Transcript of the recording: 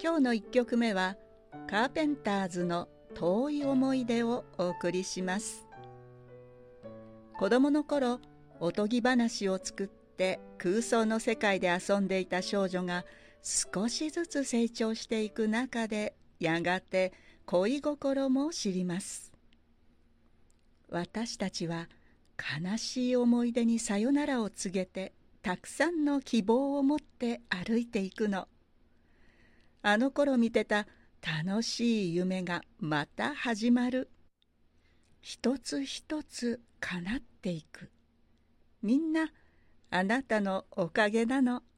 今日の1曲目はカーペンターズの遠い思い出をお送りします。子供の頃、おとぎ話を作って空想の世界で遊んでいた少女が少しずつ成長していく中で、やがて恋心も知ります。私たちは悲しい思い出にさよならを告げて、たくさんの希望を持って歩いていくの。あの頃見てた楽しい夢がまた始まる。一つ一つ叶っていく。みんなあなたのおかげなの。